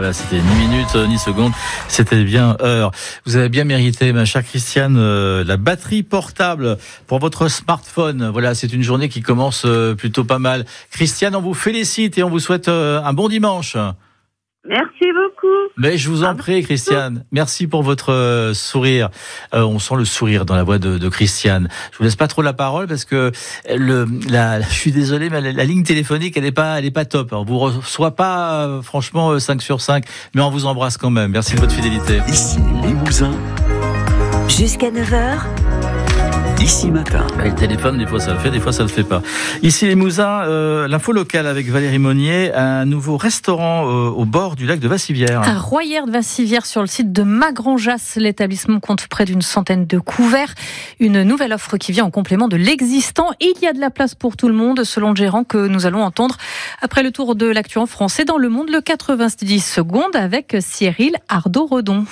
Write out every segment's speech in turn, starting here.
Voilà, c'était ni minute ni seconde, c'était bien heure. Vous avez bien mérité, ma chère Christiane, la batterie portable pour votre smartphone. Voilà, c'est une journée qui commence plutôt pas mal. Christiane, on vous félicite et on vous souhaite un bon dimanche. Merci beaucoup. Mais je vous en prie, Christiane. Merci pour votre sourire. On sent le sourire dans la voix de Christiane. Je vous laisse pas trop la parole parce que je suis désolé, mais la ligne téléphonique, elle est pas top. On vous reçoit pas, franchement, 5 sur 5, mais on vous embrasse quand même. Merci de votre fidélité. Ici Limousin. Jusqu'à 9h. Ici Matin. Le téléphone, des fois ça le fait, des fois ça le fait pas. Ici Limousin, l'info locale avec Valérie Monnier, un nouveau restaurant au bord du lac de Vassivière. À Royère de Vassivière, sur le site de Magranjas, l'établissement compte près d'une centaine de couverts. Une nouvelle offre qui vient en complément de l'existant. Il y a de la place pour tout le monde, selon le gérant que nous allons entendre après le tour de l'actu en français dans le monde, le 90 secondes avec Cyril Ardo-Redon.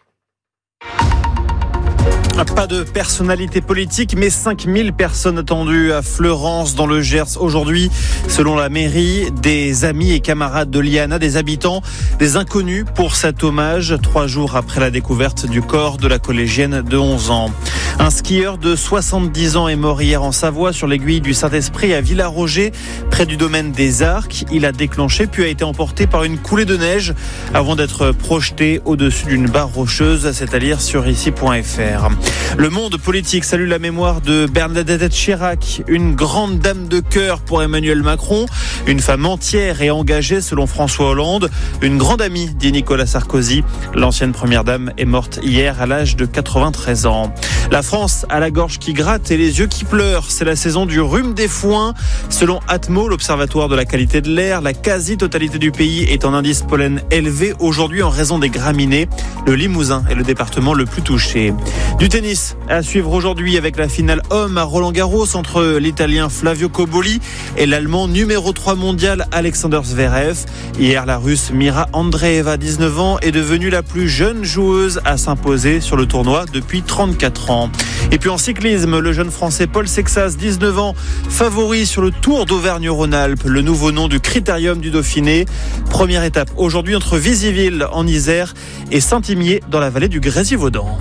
Pas de personnalité politique, mais 5000 personnes attendues à Fleurance dans le Gers aujourd'hui. Selon la mairie, des amis et camarades de Liana, des habitants, des inconnus pour cet hommage, 3 jours après la découverte du corps de la collégienne de 11 ans. Un skieur de 70 ans est mort hier en Savoie sur l'aiguille du Saint-Esprit à Villaroger, près du domaine des Arcs. Il a déclenché puis a été emporté par une coulée de neige avant d'être projeté au-dessus d'une barre rocheuse. C'est à lire sur ici.fr. Le monde politique salue la mémoire de Bernadette Chirac, une grande dame de cœur pour Emmanuel Macron, une femme entière et engagée selon François Hollande, une grande amie, dit Nicolas Sarkozy. L'ancienne première dame est morte hier à l'âge de 93 ans. La France a la gorge qui gratte et les yeux qui pleurent. C'est la saison du rhume des foins. Selon Atmo, l'Observatoire de la qualité de l'air, la quasi-totalité du pays est en indice pollen élevé aujourd'hui en raison des graminées. Le Limousin est le département le plus touché. Du tennis à suivre aujourd'hui avec la finale homme à Roland-Garros entre l'Italien Flavio Cobolli et l'Allemand numéro 3 mondial Alexander Zverev. Hier, la Russe Mira Andreeva, 19 ans, est devenue la plus jeune joueuse à s'imposer sur le tournoi depuis 34 ans. Et puis en cyclisme, le jeune Français Paul Sexas, 19 ans, favori sur le Tour d'Auvergne-Rhône-Alpes, le nouveau nom du Critérium du Dauphiné. Première étape aujourd'hui entre Visiville en Isère et Saint-Imier dans la vallée du Grésivaudan.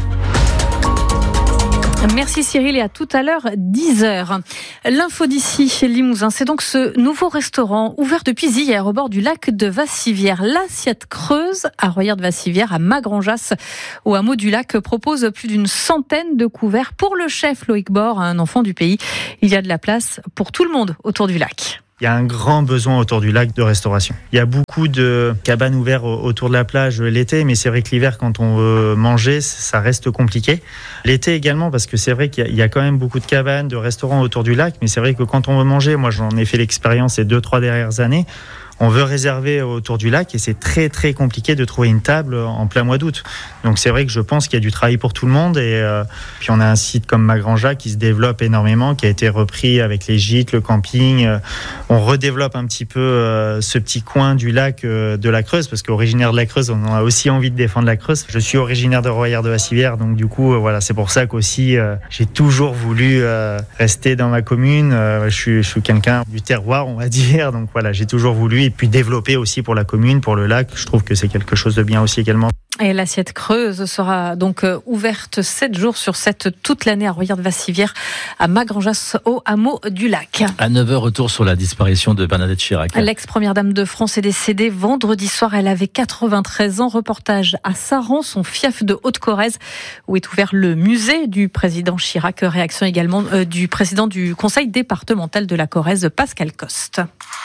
Merci Cyril et à tout à l'heure, 10h. L'info d'ici chez Limousin, c'est donc ce nouveau restaurant ouvert depuis hier au bord du lac de Vassivière. L'Assiette Creuse à Royère de Vassivière, à Magranjas, au hameau du lac, propose plus d'une centaine de couverts pour le chef Loïc Bord, un enfant du pays. Il y a de la place pour tout le monde autour du lac. Il y a un grand besoin autour du lac de restauration. Il y a beaucoup de cabanes ouvertes autour de la plage l'été, mais c'est vrai que l'hiver, quand on veut manger, ça reste compliqué. L'été également, parce que c'est vrai qu'il y a quand même beaucoup de cabanes, de restaurants autour du lac, mais c'est vrai que quand on veut manger, moi j'en ai fait l'expérience ces 2-3 dernières années, on veut réserver autour du lac et c'est très très compliqué de trouver une table en plein mois d'août. Donc c'est vrai que je pense qu'il y a du travail pour tout le monde et puis on a un site comme Magranjas qui se développe énormément, qui a été repris avec les gîtes, le camping. On redéveloppe un petit peu ce petit coin du lac de la Creuse parce qu'originaire de la Creuse, on a aussi envie de défendre la Creuse. Je suis originaire de Royère de Vassivière, donc du coup voilà, c'est pour ça qu'aussi j'ai toujours voulu rester dans ma commune. Je suis quelqu'un du terroir, on va dire, donc voilà, j'ai toujours voulu. Et puis développer aussi pour la commune, pour le lac. Je trouve que c'est quelque chose de bien aussi également. Et l'Assiette Creuse sera donc ouverte 7 jours sur 7 toute l'année à Royère de Vassivière, à Magranjas, au hameau du lac. À 9h, retour sur la disparition de Bernadette Chirac. L'ex-première dame de France est décédée vendredi soir. Elle avait 93 ans. Reportage à Saran, son fief de Haute-Corrèze, où est ouvert le musée du président Chirac. Réaction également du président du conseil départemental de la Corrèze, Pascal Coste.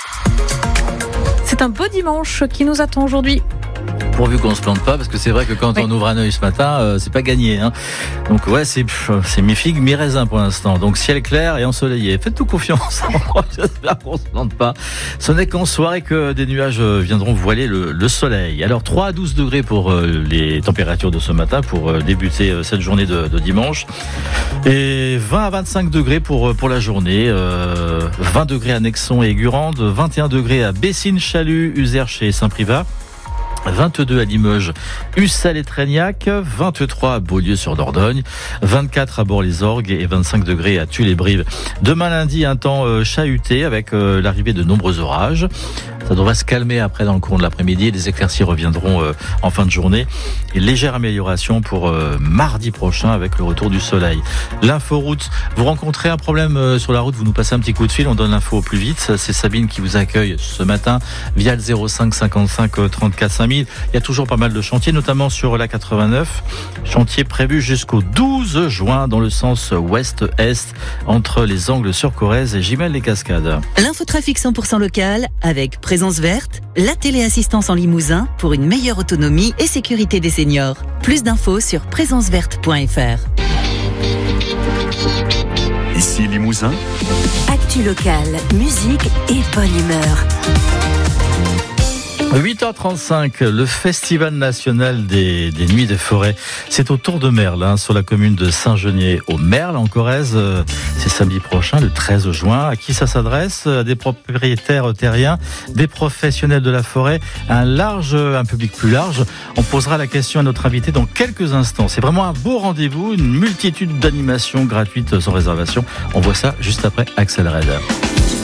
C'est un beau dimanche qui nous attend aujourd'hui. Pourvu qu'on se plante pas, parce que c'est vrai que quand on ouvre un œil ce matin, c'est pas gagné. Hein. Donc ouais, c'est mi-figue, mi-raisin pour l'instant. Donc ciel clair et ensoleillé. Faites-nous confiance. J'espère qu'on se plante pas. Ce n'est qu'en soirée que des nuages viendront voiler le soleil. Alors 3 à 12 degrés pour les températures de ce matin, pour débuter cette journée de dimanche. Et 20 à 25 degrés pour la journée. 20 degrés à Nexon et Gurande, 21 degrés à Bessines, Chalut, Uzerche et Saint-Privat. 22 à Limoges, Ussel et Trégnac, 23 à Beaulieu-sur-Dordogne, 24 à Bort-les-Orgues et 25 degrés à Tulle-et-Brive. Demain lundi, un temps chahuté avec l'arrivée de nombreux orages. Ça devrait se calmer après dans le cours de l'après-midi. Les éclaircies reviendront en fin de journée. Et légère amélioration pour mardi prochain avec le retour du soleil. L'inforoute, vous rencontrez un problème sur la route, vous nous passez un petit coup de fil, on donne l'info au plus vite. C'est Sabine qui vous accueille ce matin via le 05 55 34 5000. Il y a toujours pas mal de chantiers, notamment sur la 89. Chantier prévu jusqu'au 12 juin dans le sens ouest-est entre les angles sur Corrèze et Gimel-les-Cascades. L'infotrafic 100% local avec Présence Verte, la téléassistance en Limousin pour une meilleure autonomie et sécurité des seniors. Plus d'infos sur présenceverte.fr. Ici Limousin. Actu locale, musique et bonne humeur. 8h35, le Festival national des Nuits des Forêts. C'est au Tour de Merle, sur la commune de Saint-Genier, au Merle, en Corrèze. C'est samedi prochain, le 13 juin. À qui ça s'adresse? À des propriétaires terriens, des professionnels de la forêt, un public plus large. On posera la question à notre invité dans quelques instants. C'est vraiment un beau rendez-vous, une multitude d'animations gratuites sans réservation. On voit ça juste après Axel Red.